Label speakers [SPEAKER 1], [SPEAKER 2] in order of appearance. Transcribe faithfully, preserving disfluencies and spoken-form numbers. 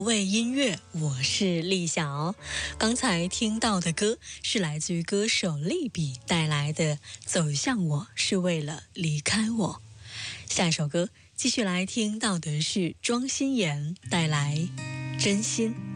[SPEAKER 1] 为音乐，我是丽晓。刚才听到的歌是来自于歌手利比带来的《走向我是为了离开我》。下一首歌继续来听到的是庄心妍带来《真心》。